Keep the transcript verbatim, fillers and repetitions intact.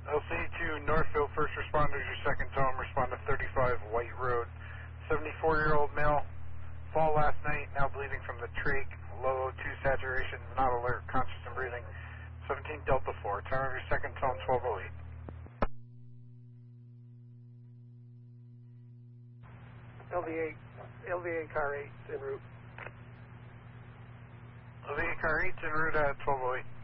L C two Northfield, first responders, your second tone, respond to thirty-five White Road. seventy-four-year-old male, fall last night, now bleeding from the trach, low O two saturation, not alert, conscious and breathing. seventeen Delta four, time of your second tone, twelve oh eight. L V A, L V A car eight en route. L V A car eight en route at twelve oh eight.